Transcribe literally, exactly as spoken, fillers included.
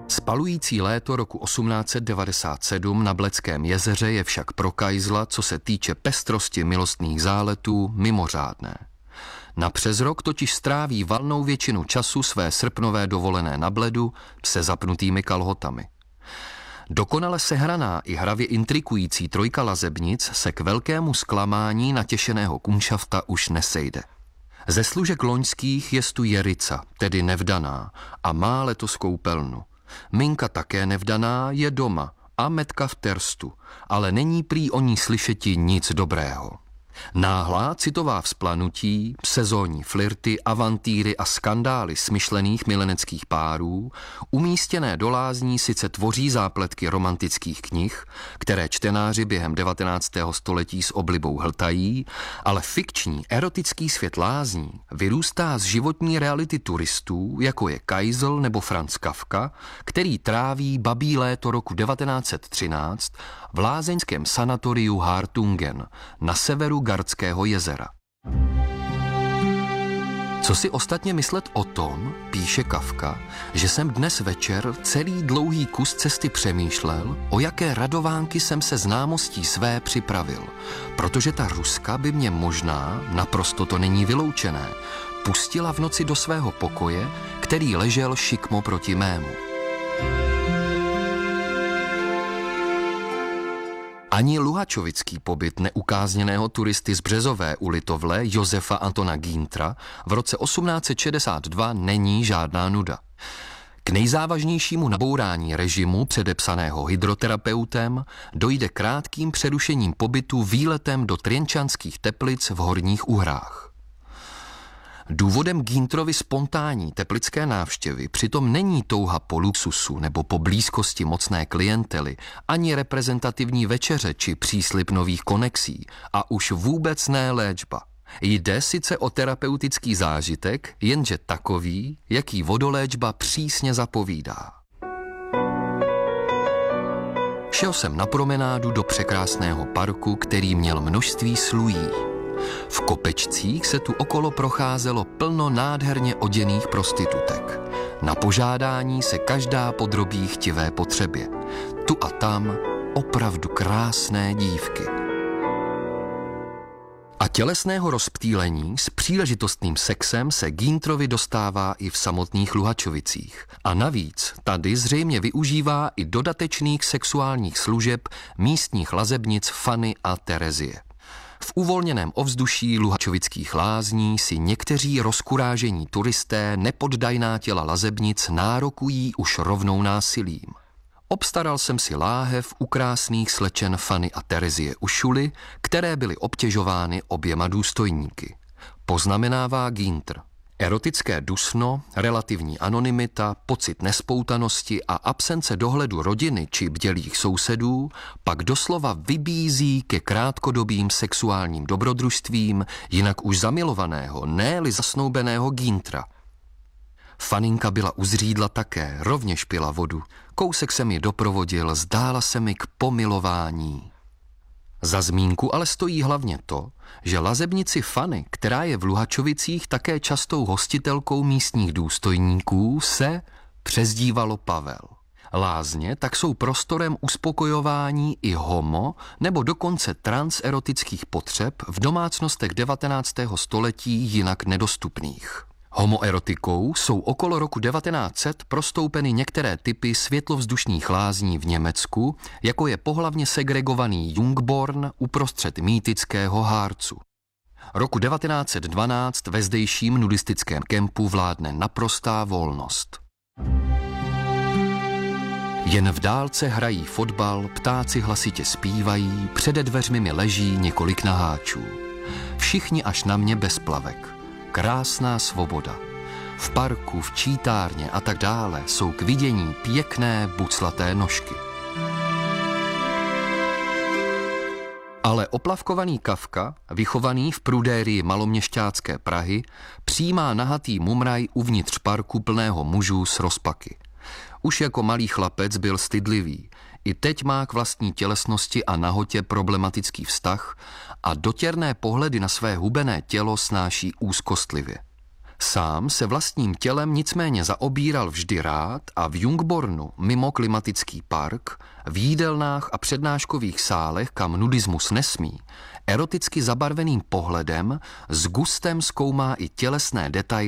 Spalující léto roku osmnáct set devadesát sedm na Bledském jezeře je však pro Kaisla, co se týče pestrosti milostných záletů, mimořádné. Na přes rok totiž stráví valnou většinu času své srpnové dovolené na Bledu se zapnutými kalhotami. Dokonale sehraná i hravě intrikující trojka lazebnic se k velkému zklamání natěšeného kunšafta už nesejde. Ze služek loňských jest tu Jerica, tedy nevdaná, a má letos koupelnu. Minka také nevdaná je doma a Metka v Terstu, ale není prý o ní slyšeti nic dobrého. Náhlá citová vzplanutí, sezónní flirty, avantýry a skandály smyšlených mileneckých párů, umístěné do lázní sice tvoří zápletky romantických knih, které čtenáři během devatenáctého století s oblibou hltají, ale fikční erotický svět lázní vyrůstá z životní reality turistů, jako je Kaisl nebo Franz Kafka, který tráví babí léto roku devatenáct set třináct v lázeňském sanatoriu Hartungen na severu Gardského jezera. Co si ostatně myslet o tom, píše Kafka, že jsem dnes večer celý dlouhý kus cesty přemýšlel, o jaké radovánky jsem se známostí své připravil, protože ta Ruska by mě možná, naprosto to není vyloučené, pustila v noci do svého pokoje, který ležel šikmo proti mému. Ani luhačovický pobyt neukázněného turisty z Březové u Litovle Josefa Antona Gintra v roce osmnáct set šedesát dva není žádná nuda. K nejzávažnějšímu nabourání režimu předepsaného hydroterapeutem dojde krátkým přerušením pobytu výletem do Třienčanských Teplic v Horních Uhrách. Důvodem Gintrovy spontánní teplické návštěvy přitom není touha po luxusu nebo po blízkosti mocné klientely, ani reprezentativní večeře či příslib nových konexí, a už vůbec ne léčba. Jde sice o terapeutický zážitek, jenže takový, jaký vodoléčba přísně zapovídá. Šel jsem na promenádu do překrásného parku, který měl množství slují. V kopečcích se tu okolo procházelo plno nádherně oděných prostitutek. Na požádání se každá podrobí chtivé potřebě. Tu a tam opravdu krásné dívky. A tělesného rozptýlení s příležitostným sexem se Gintrovi dostává i v samotných Luhačovicích. A navíc tady zřejmě využívá i dodatečných sexuálních služeb místních lazebnic Fanny a Terezie. V uvolněném ovzduší luhačovických lázní si někteří rozkurážení turisté nepoddajná těla lazebnic nárokují už rovnou násilím. Obstaral jsem si láhev u krásných slečen Fanny a Terezie Ušuly, které byly obtěžovány oběma důstojníky. Poznamenává Gintr. Erotické dusno, relativní anonymita, pocit nespoutanosti a absence dohledu rodiny či bdělých sousedů pak doslova vybízí ke krátkodobým sexuálním dobrodružstvím jinak už zamilovaného, ne-li zasnoubeného Gintra. Faninka byla uzřídla také, rovněž pila vodu. Kousek se mi doprovodil, zdála se mi k pomilování. Za zmínku ale stojí hlavně to, že lazebnici Fanny, která je v Luhačovicích také častou hostitelkou místních důstojníků, se přezdívalo Pavel. Lázně tak jsou prostorem uspokojování i homo nebo dokonce transerotických potřeb v domácnostech devatenáctého století jinak nedostupných. Homoerotikou jsou okolo roku devatenáct set prostoupeny některé typy světlovzdušných lázní v Německu, jako je pohlavně segregovaný Jungborn uprostřed mýtického Harcu. Roku devatenáct set dvanáct ve zdejším nudistickém kempu vládne naprostá volnost. Jen v dálce hrají fotbal, ptáci hlasitě zpívají, přede dveřmi mi leží několik naháčů. Všichni až na mě bez plavek. Krásná svoboda. V parku, v čítárně a tak dále jsou k vidění pěkné buclaté nožky. Ale oplavkovaný Kafka, vychovaný v prudérii maloměšťácké Prahy, přijímá nahatý mumraj uvnitř parku plného mužů s rozpaky. Už jako malý chlapec byl stydlivý. I teď má k vlastní tělesnosti a nahotě problematický vztah a dotěrné pohledy na své hubené tělo snáší úzkostlivě. Sám se vlastním tělem nicméně zaobíral vždy rád a v Jungbornu mimo klimatický park, v jídelnách a přednáškových sálech, kam nudismus nesmí, eroticky zabarveným pohledem s gustem zkoumá i tělesné detaily